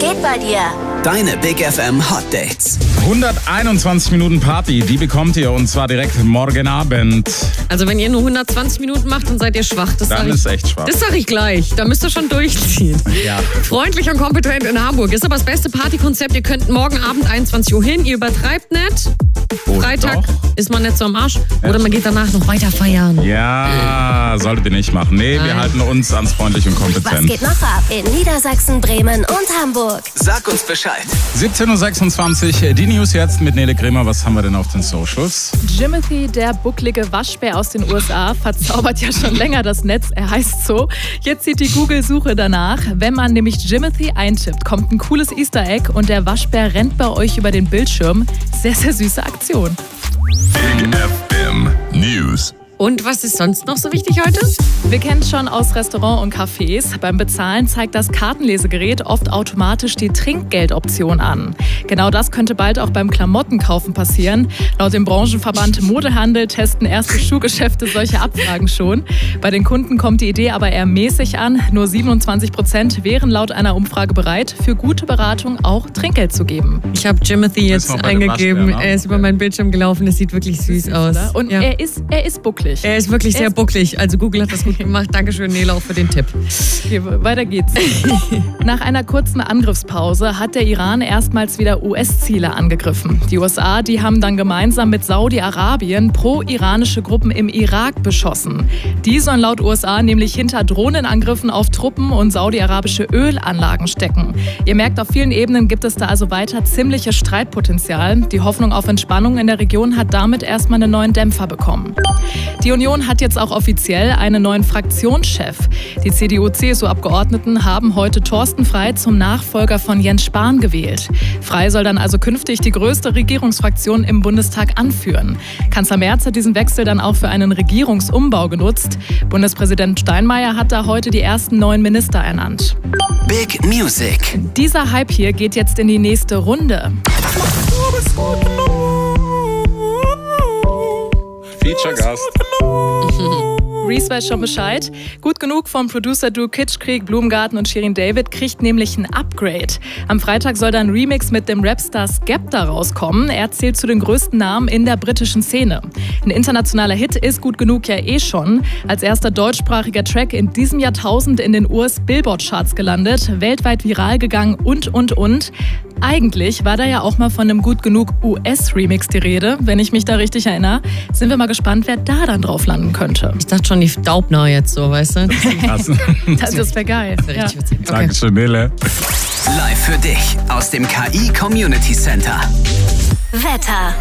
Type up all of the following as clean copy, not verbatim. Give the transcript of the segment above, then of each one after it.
geht bei dir? Deine Big FM Hot Dates. 121 Minuten Party, die bekommt ihr und zwar direkt morgen Abend. Also wenn ihr nur 120 Minuten macht, dann seid ihr schwach. Dann ist echt schwach. Das sag ich gleich. Da müsst ihr schon durchziehen. Ja. Freundlich und kompetent in Hamburg ist aber das beste Partykonzept. Ihr könnt morgen Abend 21 Uhr hin. Ihr übertreibt nicht. Freitag ist man nicht so am Arsch. Oder man geht danach noch weiter feiern. Ja, solltet ihr nicht machen. Nee, wir halten uns ans freundlich und Was kompetent. geht noch ab in Niedersachsen, Bremen und Hamburg? Sag uns Bescheid. 17.26 Uhr, die News jetzt mit Nele Grimmer. Was haben wir denn auf den Socials? Jimothy, der bucklige Waschbär aus den USA, verzaubert ja schon länger das Netz. Er heißt so. Jetzt zieht die Google-Suche danach. Wenn man nämlich Jimothy eintippt, kommt ein cooles Easter Egg und der Waschbär rennt bei euch über den Bildschirm. Sehr, sehr süße Aktion. Big FM News. Und was ist sonst noch so wichtig heute? Wir kennen es schon aus Restaurants und Cafés. Beim Bezahlen zeigt das Kartenlesegerät oft automatisch die Trinkgeldoption an. Genau das könnte bald auch beim Klamottenkaufen passieren. Laut dem Branchenverband Modehandel testen erste Schuhgeschäfte solche Abfragen schon. Bei den Kunden kommt die Idee aber eher mäßig an. Nur 27% wären laut einer Umfrage bereit, für gute Beratung auch Trinkgeld zu geben. Ich habe Jimothy jetzt noch bei dem eingegeben. Waschbär, ne? Er ist über meinen Bildschirm gelaufen. Das sieht wirklich süß aus. Und ja. er ist bucklig. Er ist wirklich sehr bucklig. Also Google hat das gut gemacht. Dankeschön, Nele, auch für den Tipp. Okay, weiter geht's. Nach einer kurzen Angriffspause hat der Iran erstmals wieder US-Ziele angegriffen. Die USA, die haben dann gemeinsam mit Saudi-Arabien pro-iranische Gruppen im Irak beschossen. Die sollen laut USA nämlich hinter Drohnenangriffen auf Truppen und saudi-arabische Ölanlagen stecken. Ihr merkt, auf vielen Ebenen gibt es da also weiter ziemliches Streitpotenzial. Die Hoffnung auf Entspannung in der Region hat damit erstmal einen neuen Dämpfer bekommen. Die Union hat jetzt auch offiziell einen neuen Fraktionschef. Die CDU-CSU-Abgeordneten haben heute Thorsten Frey zum Nachfolger von Jens Spahn gewählt. Frey soll dann also künftig die größte Regierungsfraktion im Bundestag anführen. Kanzler Merz hat diesen Wechsel dann auch für einen Regierungsumbau genutzt. Bundespräsident Steinmeier hat da heute die ersten 9 Minister ernannt. Big Music. Dieser Hype hier geht jetzt in die nächste Runde. Feature-Gast. Reese weiß schon Bescheid. Gut genug vom Producer-Duo Kitschkrieg, Blumengarten und Shirin David kriegt nämlich ein Upgrade. Am Freitag soll dann ein Remix mit dem Rapstar Skepta rauskommen. Er zählt zu den größten Namen in der britischen Szene. Ein internationaler Hit ist Gut genug ja eh schon. Als erster deutschsprachiger Track in diesem Jahrtausend in den US-Billboard-Charts gelandet, weltweit viral gegangen und. Eigentlich war da ja auch mal von einem Gut genug US-Remix die Rede, wenn ich mich da richtig erinnere. Sind wir mal gespannt, wer da dann drauf landen könnte. Ich dachte schon, die Daubner jetzt so, weißt du? Krass. Das wäre geil. Ja. Dankeschön, Nele. Live für dich aus dem KI Community Center. Wetter.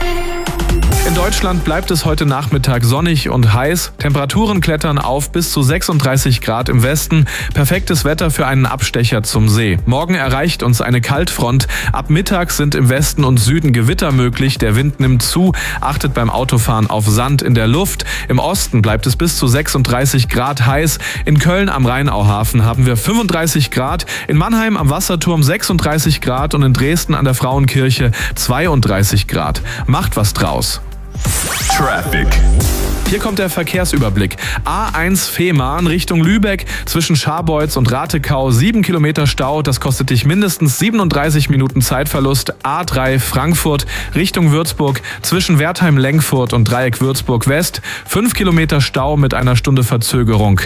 In Deutschland bleibt es heute Nachmittag sonnig und heiß. Temperaturen klettern auf bis zu 36 Grad im Westen. Perfektes Wetter für einen Abstecher zum See. Morgen erreicht uns eine Kaltfront. Ab Mittag sind im Westen und Süden Gewitter möglich. Der Wind nimmt zu. Achtet beim Autofahren auf Sand in der Luft. Im Osten bleibt es bis zu 36 Grad heiß. In Köln am Rheinauhafen haben wir 35 Grad. In Mannheim am Wasserturm 36 Grad und in Dresden an der Frauenkirche 32 Grad. Macht was draus. Traffic. Hier kommt der Verkehrsüberblick. A1 Fehmarn Richtung Lübeck zwischen Scharbeutz und Ratekau 7 Kilometer Stau. Das kostet dich mindestens 37 Minuten Zeitverlust. A3 Frankfurt Richtung Würzburg zwischen Wertheim-Lengfurt und Dreieck Würzburg West 5 Kilometer Stau mit einer Stunde Verzögerung.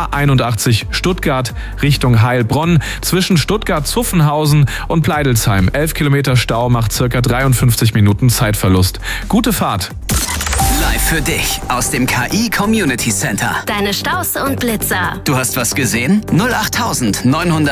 A81 Stuttgart Richtung Heilbronn zwischen Stuttgart-Zuffenhausen und Pleidelsheim 11 Kilometer Stau macht ca. 53 Minuten Zeitverlust. Gute Fahrt. Live für dich aus dem KI Community Center. Deine Staus und Blitzer. Du hast was gesehen? 08900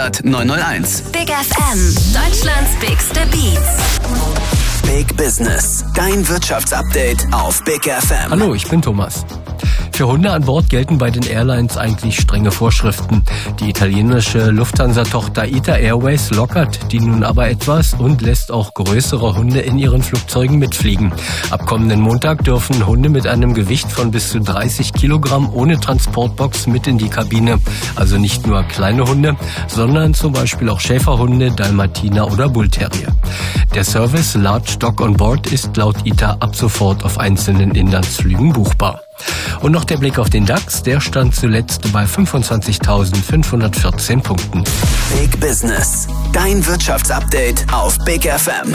901. Big FM. Deutschlands bigste Beats. Big Business. Dein Wirtschaftsupdate auf Big FM. Hallo, ich bin Thomas. Für Hunde an Bord gelten bei den Airlines eigentlich strenge Vorschriften. Die italienische Lufthansa-Tochter ITA Airways lockert die nun aber etwas und lässt auch größere Hunde in ihren Flugzeugen mitfliegen. Ab kommenden Montag dürfen Hunde mit einem Gewicht von bis zu 30 Kilogramm ohne Transportbox mit in die Kabine. Also nicht nur kleine Hunde, sondern zum Beispiel auch Schäferhunde, Dalmatiner oder Bullterrier. Der Service Large Dog on Board ist laut ITA ab sofort auf einzelnen Inlandsflügen buchbar. Und noch der Blick auf den DAX, der stand zuletzt bei 25.514 Punkten. Big Business, dein Wirtschaftsupdate auf Big FM.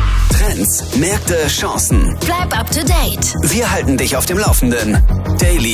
Trends, Märkte, Chancen. Bleib up to date. Wir halten dich auf dem Laufenden. Daily